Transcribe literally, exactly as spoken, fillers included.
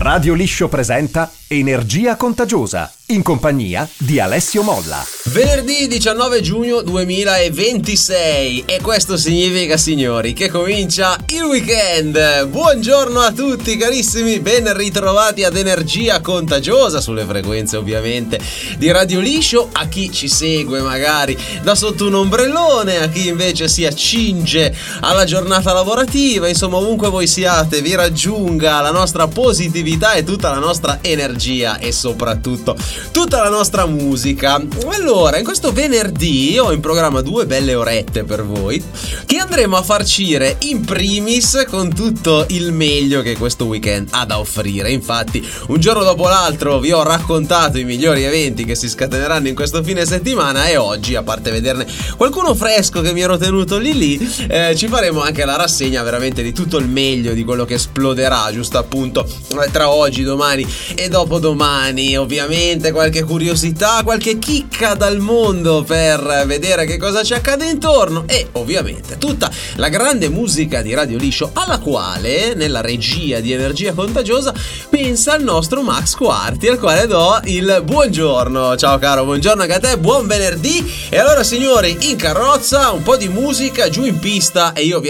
Radio Liscio presenta Energia Contagiosa, in compagnia di Alessio Molla. Venerdì diciannove giugno duemilaventisei e questo significa, signori, che comincia il weekend. Buongiorno a tutti carissimi, ben ritrovati ad Energia Contagiosa, sulle frequenze ovviamente di Radio Liscio. A chi ci segue magari da sotto un ombrellone, a chi invece si accinge alla giornata lavorativa, insomma ovunque voi siate vi raggiunga la nostra positività e tutta la nostra energia e soprattutto tutta la nostra musica. Allora, in questo venerdì ho in programma due belle orette per voi che andremo a farcire in primis con tutto il meglio che questo weekend ha da offrire. Infatti, un giorno dopo l'altro vi ho raccontato i migliori eventi che si scateneranno in questo fine settimana e oggi, a parte vederne qualcuno fresco che mi ero tenuto lì lì, eh, ci faremo anche la rassegna veramente di tutto il meglio di quello che esploderà giusto appunto tra oggi, domani e dopodomani. Ovviamente qualche curiosità, qualche chicca dal mondo per vedere che cosa ci accade intorno e ovviamente tutta la grande musica di Radio Liscio, alla quale nella regia di Energia Contagiosa pensa il nostro Max Quarti, al quale do il buongiorno. Ciao caro, buongiorno anche a te, buon venerdì. E allora signori, in carrozza un po' di musica, giù in pista e io vi